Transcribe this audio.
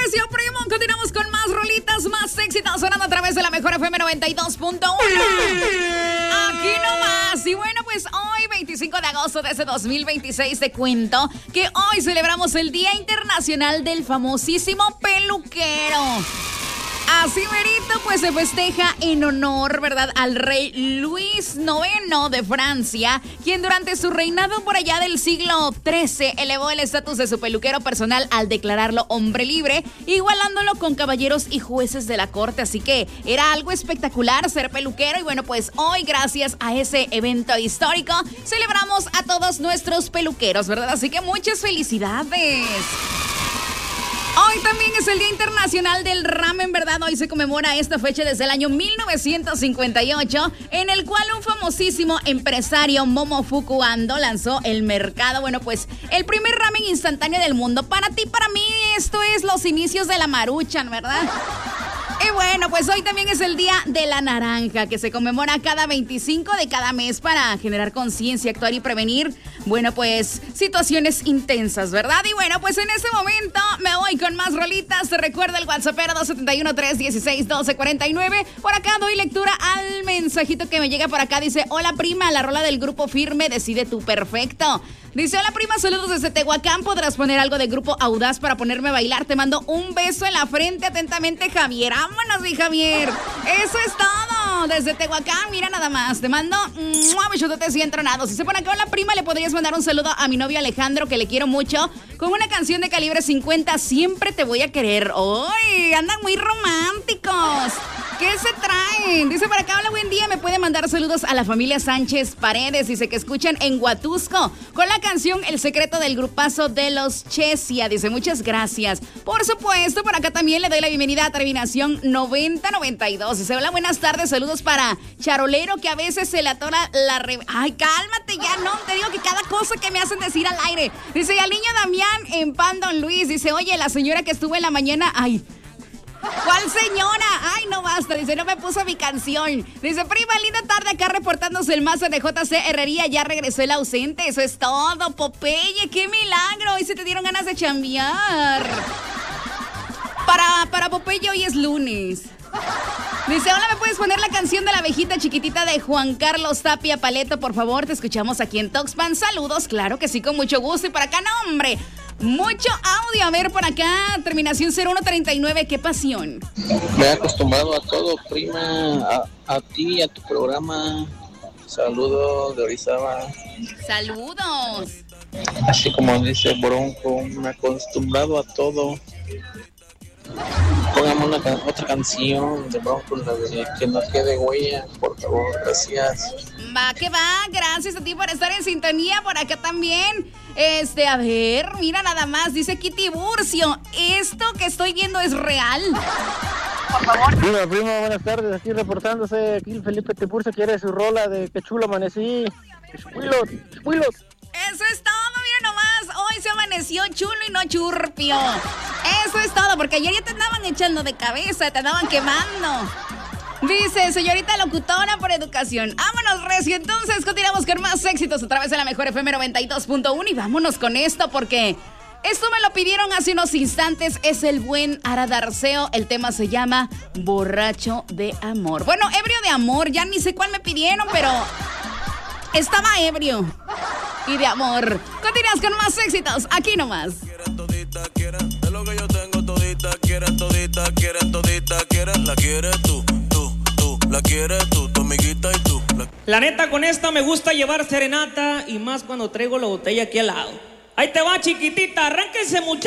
que sí, primo. Continuamos con más rolitas, más éxitos sonando a través de la mejor FM 92.1. Aquí nomás. Y bueno, pues hoy, 25 de agosto de ese 2026, te cuento que hoy celebramos el Día Internacional del famosísimo peluquero. Así merito, pues se festeja en honor, ¿verdad?, al rey Luis IX de Francia, quien durante su reinado por allá del siglo XIII elevó el estatus de su peluquero personal al declararlo hombre libre, igualándolo con caballeros y jueces de la corte. Así que era algo espectacular ser peluquero. Y bueno, pues hoy, gracias a ese evento histórico, celebramos a todos nuestros peluqueros, ¿verdad? Así que muchas felicidades. Hoy también es el Día Internacional del Ramen, ¿verdad? Hoy se conmemora esta fecha desde el año 1958, en el cual un famosísimo empresario, Momofuku Ando, lanzó el mercado, bueno, pues el primer ramen instantáneo del mundo. Para ti, para mí, esto es los inicios de la Maruchan, ¿verdad? Y bueno, pues hoy también es el Día de la Naranja, que se conmemora cada 25 de cada mes para generar conciencia, actuar y prevenir, bueno, pues situaciones intensas, ¿verdad? Y bueno, pues en este momento me voy con más rolitas. Te recuerda el WhatsApp 271-316-1249. Por acá doy lectura al mensajito que me llega por acá. Dice: hola prima, la rola del Grupo Firme, Decide Tú, perfecto. Dice: hola prima, saludos desde Tehuacán. ¿Podrás poner algo de Grupo Audaz para ponerme a bailar? Te mando un beso en la frente, atentamente, Javier. Vámonos, mi Javier. Eso es todo. Desde Tehuacán, mira nada más. Te mando besototes y entronados. Si se pone acá, hola prima, le podrías mandar un saludo a mi novio Alejandro, que le quiero mucho, con una canción de Calibre 50, Siempre Te Voy a Querer. ¡Uy! Andan muy románticos. ¿Qué se traen? Dice por acá: hola, buen día. ¿Me puede mandar saludos a la familia Sánchez Paredes? Dice que escuchan en Huatusco con la canción El Secreto del grupazo de los Chesia. Dice: muchas gracias. Por supuesto, por acá también le doy la bienvenida a terminación 9092. Dice: hola, buenas tardes. Saludos para Charolero, que a veces se le atora la... Ay, cálmate ya, no. Te digo que cada cosa que me hacen decir al aire. Dice: y al niño Damián en Pan Don Luis. Dice: oye, la señora que estuvo en la mañana... Ay, ¿cuál señora? Ay, no basta. Dice: no me puso mi canción. Dice: prima, linda tarde acá reportándose el mazo de JC Herrería. Ya regresó el ausente. Eso es todo, Popeye. ¡Qué milagro! Hoy se te dieron ganas de chambear. Para Popeye hoy es lunes. Dice: hola, ¿me puedes poner la canción de la abejita chiquitita de Juan Carlos Tapia Paleto, por favor? Te escuchamos aquí en Tuxpan. Saludos, claro que sí, con mucho gusto. Y para acá, no, hombre, mucho audio. A ver, por acá, terminación 0139, qué pasión. Me he acostumbrado a todo, prima, a ti, a tu programa. Saludos de Orizaba. Saludos. Así como dice Bronco, me he acostumbrado a todo. Póngame otra canción de Bronco, la de Que No Quede Huella, por favor, gracias. Va que va, gracias a ti por estar en sintonía. Por acá también, a ver, mira nada más, dice Kitty Burcio: ¿esto que estoy viendo es real? Por favor. Prima, buenas tardes, aquí reportándose, aquí el Felipe Tiburcio quiere su rola de Qué chulo amanecí. Chuilot. Eso es todo, mira nomás. Hoy se amaneció chulo y no churpio. Eso es todo, porque ayer ya te andaban echando de cabeza, te andaban quemando. Dice: señorita locutora por educación. Vámonos, recio. Entonces continuamos con más éxitos a través de la mejor FM 92.1. Y vámonos con esto, porque esto me lo pidieron hace unos instantes. Es el buen Aradarceo. El tema se llama Borracho de Amor. Bueno, ebrio de amor. Ya ni sé cuál me pidieron, pero estaba ebrio y de amor. Continuas con más éxitos, aquí nomás. Quieren todita, quieren de lo que yo tengo todita, quieren todita, quieren todita, quieren. La quieres tú, la quieres tú, tu amiguita y tú. La neta, con esta me gusta llevar serenata, y más cuando traigo la botella aquí al lado. Ahí te va, chiquitita, arránquense, muchachos.